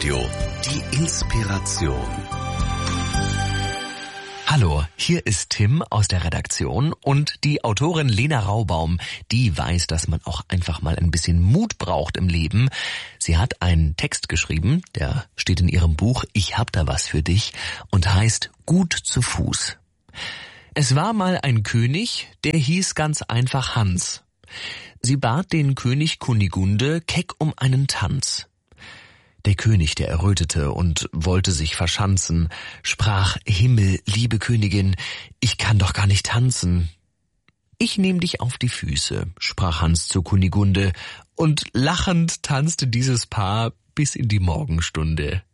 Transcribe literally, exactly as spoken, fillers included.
Domradio. Die Inspiration. Hallo, hier ist Tim aus der Redaktion und die Autorin Lena Raubaum, die weiß, dass man auch einfach mal ein bisschen Mut braucht im Leben. Sie hat einen Text geschrieben, der steht in ihrem Buch Ich hab da was für dich und heißt Gut zu Fuß. Es war mal ein König, der hieß ganz einfach Hans. Sie bat den König Kunigunde keck um einen Tanz. Der König, der errötete und wollte sich verschanzen, sprach: Himmel, liebe Königin, ich kann doch gar nicht tanzen. Ich nehm dich auf die Füße, sprach Hans zu Kunigunde, und lachend tanzte dieses Paar bis in die Morgenstunde.